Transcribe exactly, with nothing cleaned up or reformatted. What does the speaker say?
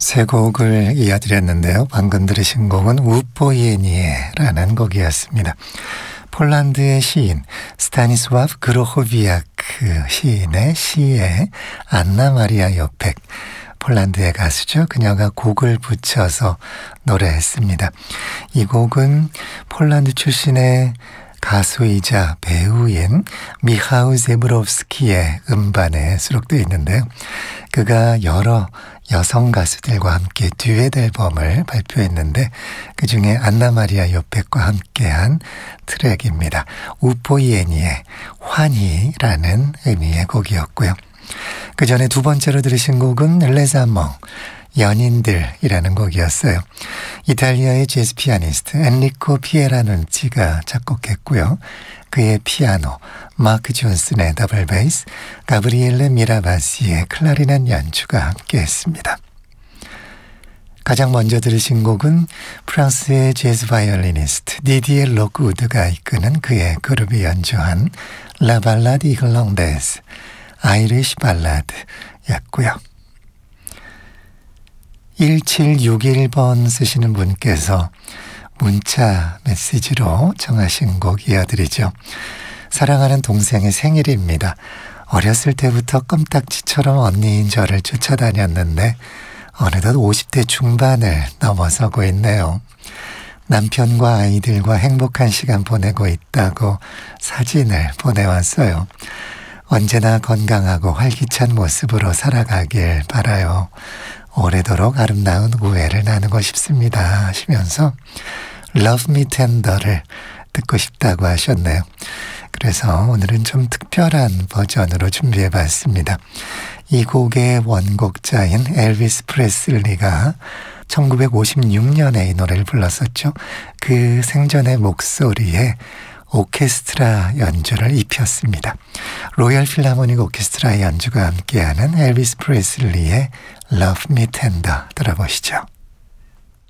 세 곡을 이어드렸는데요. 방금 들으신 곡은 우포예니에라는 곡이었습니다. 폴란드의 시인 스타니스와프 그로호비아크 시인의 시에 안나 마리아 요펙, 폴란드의 가수죠. 그녀가 곡을 붙여서 노래했습니다. 이 곡은 폴란드 출신의 가수이자 배우인 미하우 제브롭스키의 음반에 수록되어 있는데요. 그가 여러 여성 가수들과 함께 듀엣 앨범을 발표했는데 그중에 안나 마리아 요펙과 함께한 트랙입니다. 우포이에니의 환희라는 의미의 곡이었고요. 그 전에 두 번째로 들으신 곡은 레자몽, 연인들이라는 곡이었어요. 이탈리아의 재즈 피아니스트 엔리코 피에라눈치가 작곡했고요. 그의 피아노, 마크 존슨의 더블 베이스, 가브리엘레 미라바시의 클라리넷 연주가 함께했습니다. 가장 먼저 들으신 곡은 프랑스의 재즈 바이올리니스트 디디에 록우드가 이끄는 그의 그룹이 연주한 라 발라드 이글랑데스, 아이리쉬 발라드였고요. 일칠육일 번 쓰시는 분께서 문자 메시지로 정하신 곡 이어드리죠. 사랑하는 동생의 생일입니다. 어렸을 때부터 껌딱지처럼 언니인 저를 쫓아다녔는데 어느덧 오십 대 중반을 넘어서고 있네요. 남편과 아이들과 행복한 시간 보내고 있다고 사진을 보내왔어요. 언제나 건강하고 활기찬 모습으로 살아가길 바라요. 오래도록 아름다운 우애를 나누고 싶습니다 하시면서 Love Me Tender를 듣고 싶다고 하셨네요. 그래서 오늘은 좀 특별한 버전으로 준비해봤습니다. 이 곡의 원곡자인 엘비스 프레슬리가 천구백오십육 년에 이 노래를 불렀었죠. 그 생전의 목소리에 오케스트라 연주를 입혔습니다. 로열 필하모닉 오케스트라의 연주가 함께하는 엘비스 프레슬리의 Love Me Tender 들어보시죠.